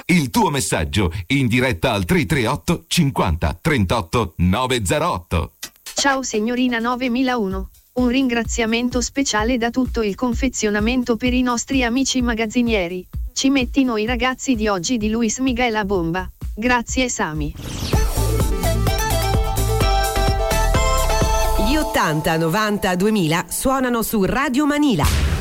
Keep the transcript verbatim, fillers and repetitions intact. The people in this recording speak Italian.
Il tuo messaggio in diretta al tre tre otto cinquanta trentotto novecentotto. Ciao signorina novemilauno. Un ringraziamento speciale da tutto il confezionamento per i nostri amici magazzinieri. Ci metti noi ragazzi di oggi di Luis Miguel a bomba. Grazie Sami. Gli ottanta, novanta, duemila suonano su Radio Manila.